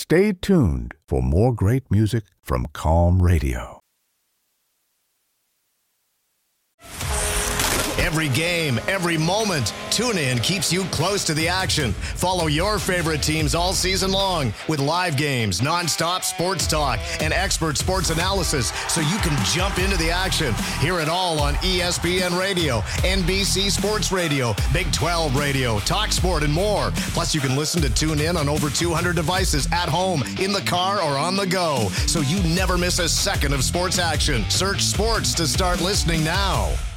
Stay tuned for more great music from Calm Radio. Every game, every moment, TuneIn keeps you close to the action. Follow your favorite teams all season long with live games, nonstop sports talk, and expert sports analysis so you can jump into the action. Hear it all on ESPN Radio, NBC Sports Radio, Big 12 Radio, TalkSport, and more. Plus, you can listen to TuneIn on over 200 devices at home, in the car, or on the go, so you never miss a second of sports action. Search sports to start listening now.